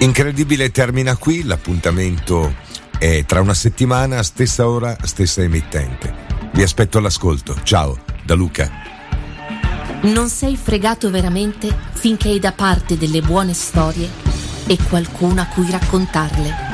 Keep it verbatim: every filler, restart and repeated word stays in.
Incredibile termina qui, l'appuntamento è tra una settimana, stessa ora, stessa emittente. Vi aspetto all'ascolto. Ciao, da Luca. Non sei fregato veramente finché hai da parte delle buone storie e qualcuno a cui raccontarle.